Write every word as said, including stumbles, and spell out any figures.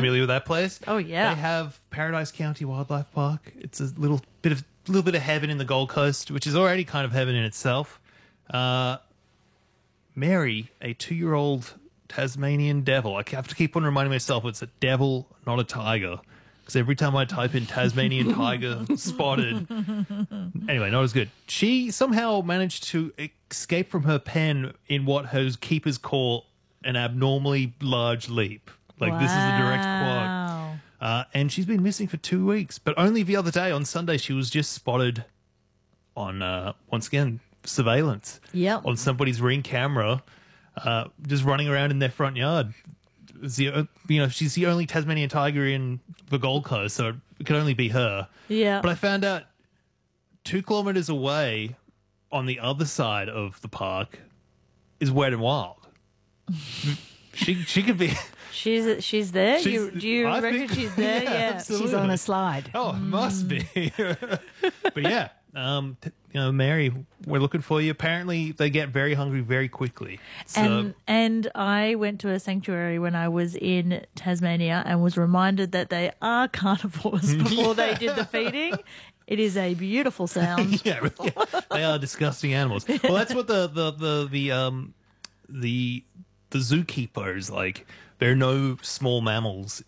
familiar with that place? Oh, yeah. They have Paradise County Wildlife Park. It's a little bit of little bit of heaven in the Gold Coast, which is already kind of heaven in itself. Uh, Mary, a two-year-old Tasmanian devil. I have to keep on reminding myself it's a devil, not a tiger. Because every time I type in Tasmanian tiger spotted, anyway, not as good. She somehow managed to escape from her pen in what her keepers call an abnormally large leap. Like, wow. This is a direct quote. Uh, and she's been missing for two weeks. But only the other day, on Sunday, she was just spotted on, uh, once again, surveillance. Yep. On somebody's Ring camera, uh, just running around in their front yard. The, you know, she's the only Tasmanian tiger in the Gold Coast, so it could only be her. Yeah. But I found out two kilometres away on the other side of the park is Wet and Wild. she she could be... She's she's there? She's, you, do you I reckon think, she's there? Yeah, Yeah. absolutely. She's on a slide. Oh, it must be. But yeah, um, t- you know, Mary, we're looking for you. Apparently, they get very hungry very quickly. So, And and I went to a sanctuary when I was in Tasmania and was reminded that they are carnivores before they did the feeding. It is a beautiful sound. yeah, really, they are disgusting animals. Well, that's what the the the the um the the zookeeper is like. There are no small mammals